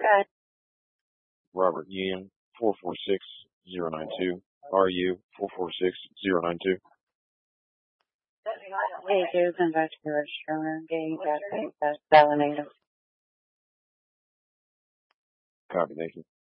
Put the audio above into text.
ahead. Robert Ian, 446092. RU 446092. Hey, there's investigator Sherman getting back to Salinators. Copy, thank you.